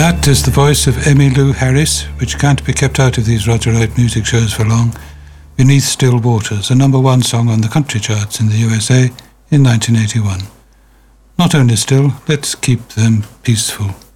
That is the voice of Emmylou Harris, which can't be kept out of these Roger Wright music shows for long. Beneath Still Waters, a number one song on the country charts in the USA in 1981. Not only still, let's keep them peaceful.